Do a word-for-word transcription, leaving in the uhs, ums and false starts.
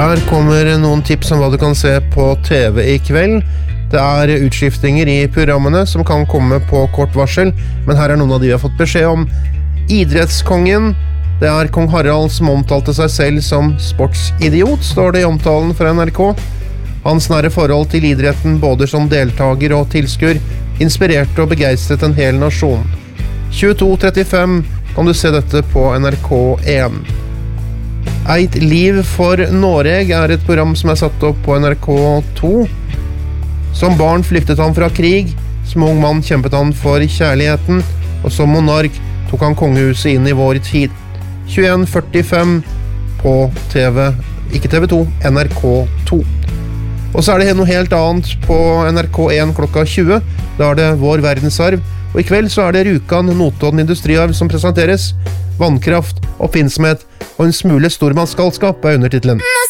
Her kommer noen tips om hva du kan se på T V i kveld. Det er utskiftinger i programmene som kan komme på kort varsel, men her er noen av de vi har fått beskjed om. Idrettskongen, det er kong Harald som omtalte seg selv som sportsidiot, står det i omtalen fra N R K. Hans nære forhold til idretten, både som deltager og tilskuer, inspirerte og begeistret en hel nasjon. tjueto trettifem kan du se dette på N R K én. Eit liv for Noreg er et program som er satt opp på N R K to. Som barn flyktet han fra krig, som ung mann kjempet han for kjærligheten, og som monark tok han kongehuset inn i vår tid. tjueen førtifem på T V, ikke T V to, N R K to. Og så er det noe helt annet på N R K én klokka tjue, da er det Vår verdensarv, og i kveld så er det Rjukan Notodden industriarv som presenteres. Vannkraft, oppfinnsomhet og en smule stormannsgalskap er undertitlen.